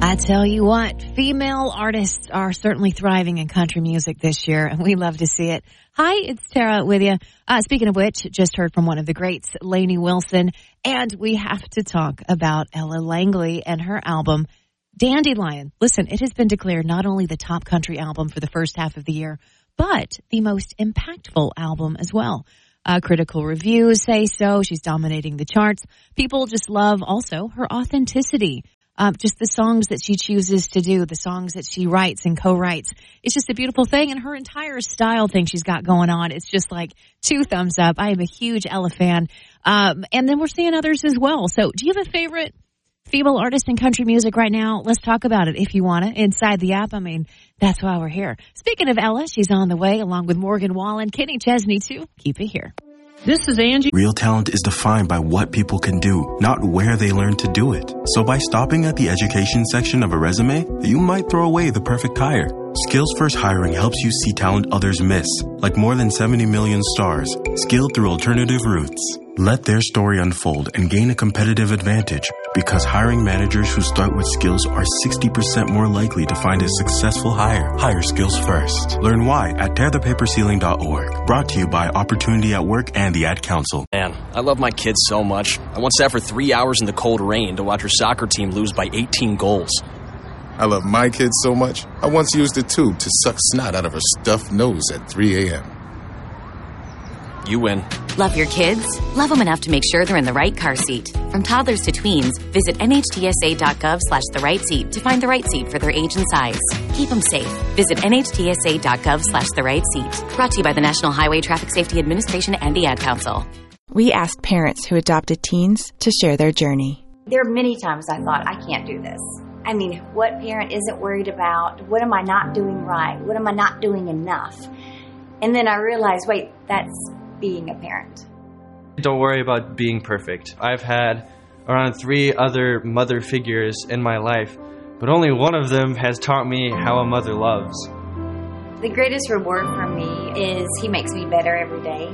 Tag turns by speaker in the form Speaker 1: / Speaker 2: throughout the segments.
Speaker 1: I tell you what, female artists are certainly thriving in country music this year, and we love to see it. Hi, it's Tara with you. Speaking of which, just heard from one of the greats, Lainey Wilson, and we have to talk about Ella Langley and her album, Dandelion. Listen, it has been declared not only the top country album for the first half of the year, but the most impactful album as well. Critical reviews say so. She's dominating the charts. People just love also her authenticity. Just the songs that she chooses to do, the songs that she writes and co-writes. It's just a beautiful thing. And her entire style thing she's got going on, it's just like 2 thumbs up. I am a huge Ella fan. And then we're seeing others as well. So do you have a favorite female artist in country music right now? Let's talk about it if you want to. Inside the app, I mean, that's why we're here. Speaking of Ella, she's on the way along with Morgan Wallen, Kenny Chesney too. Keep it here.
Speaker 2: This is Angie.
Speaker 3: Real talent is defined by what people can do, not where they learn to do it. So by stopping at the education section of a resume, you might throw away the perfect hire. Skills First Hiring helps you see talent others miss, like more than 70 million stars, skilled through alternative routes. Let their story unfold and gain a competitive advantage, because hiring managers who start with skills are 60% more likely to find a successful hire. Hire skills first. Learn why at tearthepaperceiling.org. Brought to you by Opportunity at Work and the Ad Council.
Speaker 4: Man, I love my kids so much. I once sat for 3 hours in the cold rain to watch her soccer team lose by 18 goals.
Speaker 5: I love my kids so much, I once used a tube to suck snot out of her stuffed nose at 3 a.m.
Speaker 4: You win.
Speaker 6: Love your kids? Love them enough to make sure they're in the right car seat. From toddlers to tweens, visit nhtsa.gov/the right seat to find the right seat for their age and size. Keep them safe. Visit nhtsa.gov/the right seat. Brought to you by the National Highway Traffic Safety Administration and the Ad Council.
Speaker 7: We asked parents who adopted teens to share their journey.
Speaker 8: There are many times I thought, I can't do this. I mean, what parent isn't worried about, what am I not doing right? What am I not doing enough? And then I realized, wait, that's being a parent.
Speaker 2: Don't worry about being perfect. I've had around 3 other mother figures in my life, but only one of them has taught me how a mother loves.
Speaker 8: The greatest reward for me is he makes me better every day.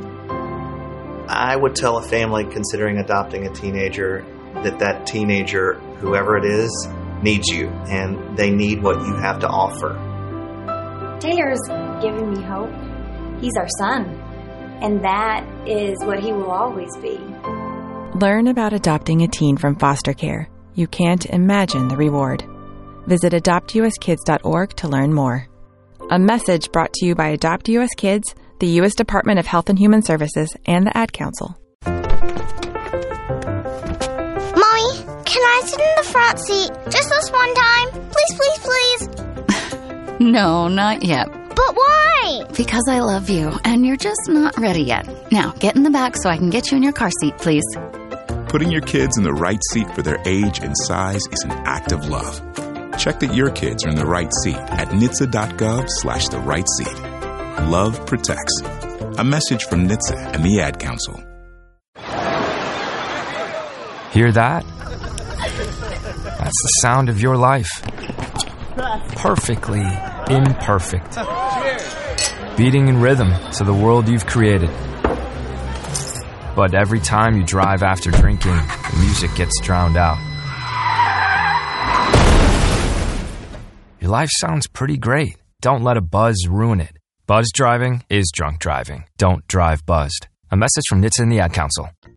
Speaker 9: I would tell a family considering adopting a teenager that teenager, whoever it is, needs you, and they need what you have to offer.
Speaker 8: Taylor's given me hope. He's our son, and that is what he will always be.
Speaker 7: Learn about adopting a teen from foster care. You can't imagine the reward. Visit adoptuskids.org to learn more. A message brought to you by Adopt US Kids, the U.S. Department of Health and Human Services, and the Ad Council.
Speaker 10: Can I sit in the front seat just this one time? Please, please, please.
Speaker 11: No, not yet.
Speaker 10: But why?
Speaker 11: Because I love you, and you're just not ready yet. Now, get in the back so I can get you in your car seat, please.
Speaker 12: Putting your kids in the right seat for their age and size is an act of love. Check that your kids are in the right seat at NHTSA.gov/the right seat. Love protects. A message from NHTSA and the Ad Council.
Speaker 13: Hear that? That's the sound of your life. Perfectly imperfect. Beating in rhythm to the world you've created. But every time you drive after drinking, the music gets drowned out. Your life sounds pretty great. Don't let a buzz ruin it. Buzz driving is drunk driving. Don't drive buzzed. A message from NHTSA and the Ad Council.